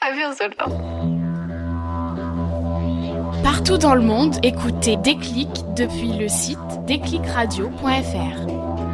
Partout dans le monde, écoutez Déclic depuis le site déclicradio.fr.